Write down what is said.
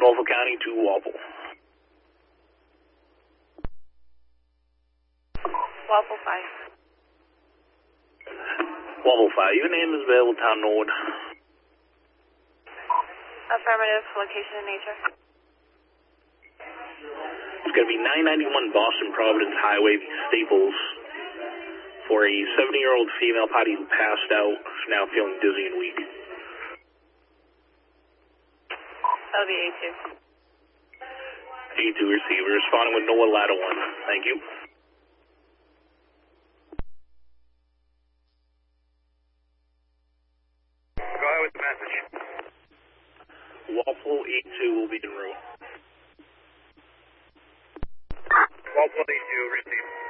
Norfolk County to Walpole. Walpole 5. Walpole 5, your name is available, Town Nord. Affirmative, location and nature. It's going to be 991 Boston Providence Highway, Staples, for a 70-year-old female party who passed out, now feeling dizzy and weak. That'll be A2. A2 receiver, responding with NOAA Ladder 1. Thank you. Go ahead with the message. Walpole A2 will be en route. Walpole A2, receive.